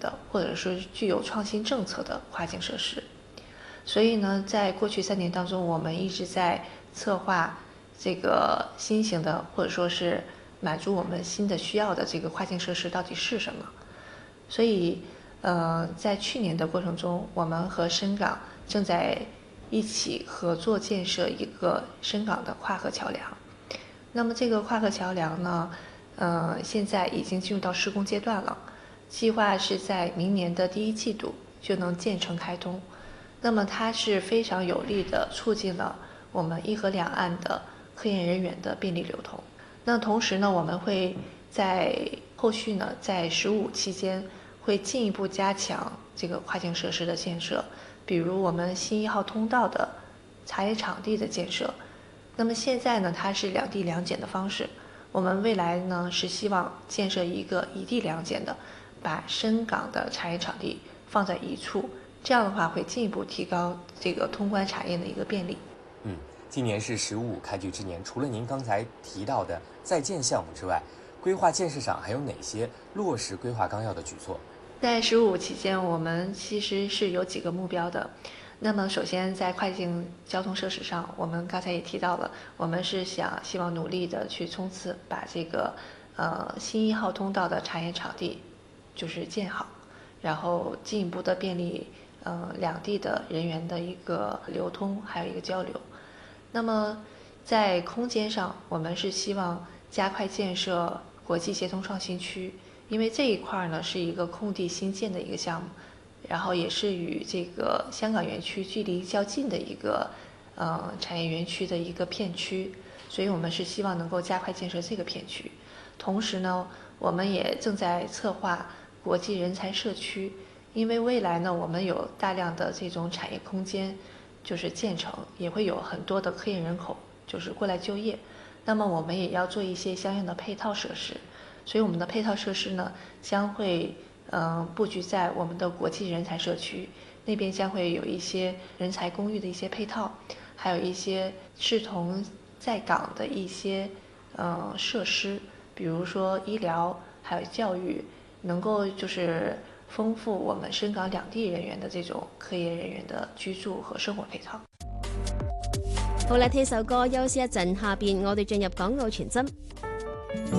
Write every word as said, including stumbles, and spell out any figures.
的，或者是具有创新政策的跨境设施。所以呢，在过去三年当中，我们一直在策划这个新型的，或者说是满足我们新的需要的这个跨境设施到底是什么。所以，呃，在去年的过程中，我们和深港正在一起合作建设一个深港的跨河桥梁。那么这个跨河桥梁呢，呃，现在已经进入到施工阶段了，计划是在明年的第一季度就能建成开通。那么它是非常有力的促进了我们一河两岸的科研人员的便利流通。那同时呢，我们会在后续呢，在“十五”期间会进一步加强这个跨境设施的建设，比如我们新一号通道的茶叶场地的建设。那么现在呢，它是两地两检的方式，我们未来呢是希望建设一个一地两检的，把深港的茶叶场地放在一处。这样的话会进一步提高这个通关查验的一个便利。 嗯，今年是“十五”开局之年，除了您刚才提到的在建项目之外，规划建设上还有哪些落实规划纲要的举措？ 在“十五”期间，我们其实是有几个目标的。那么，首先在跨境交通设施上，我们刚才也提到了，我们是想希望努力的去冲刺，把这个呃新一号通道的茶叶场地就是建好，然后进一步的便利。呃，两地的人员的一个流通，还有一个交流。那么，在空间上，我们是希望加快建设国际协同创新区，因为这一块呢是一个空地新建的一个项目，然后也是与这个香港园区距离较近的一个呃产业园区的一个片区，所以我们是希望能够加快建设这个片区。同时呢，我们也正在策划国际人才社区。因为未来呢，我们有大量的这种产业空间，就是建成，也会有很多的科研人口，就是过来就业。那么我们也要做一些相应的配套设施，所以我们的配套设施呢，将会嗯、呃、布局在我们的国际人才社区那边，将会有一些人才公寓的一些配套，还有一些视同在港的一些嗯、呃、设施，比如说医疗还有教育，能够就是丰富我们深港两地人員的這種科研人員的居住和生活配套。 好啦，聽首歌休息一陣，下邊我哋進入港澳傳真。